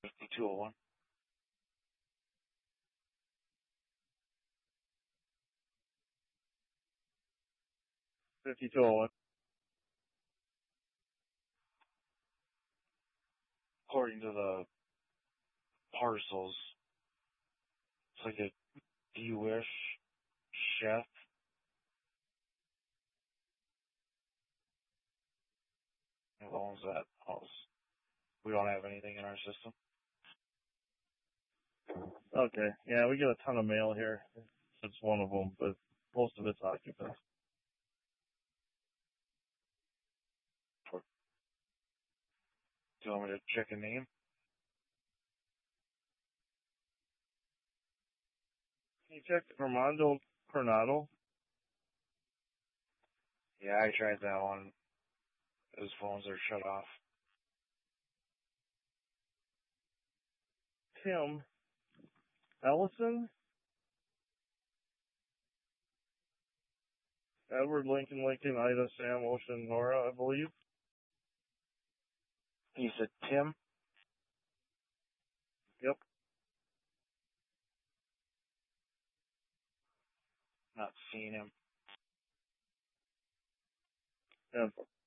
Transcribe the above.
5201. 5201. According to the parcels, it's like a Jewish chef. Who owns that house? We don't have anything in our system. Okay. Yeah, we get a ton of mail here. It's one of them, but most of it's occupants. Do you want me to check a name? Can you check Armando Coronado? Yeah, I tried that one. His phones are shut off. Tim Ellison? Edward Lincoln, Ida, Sam, Ocean, Nora, I believe. You said Tim? Yep. Not seeing him. And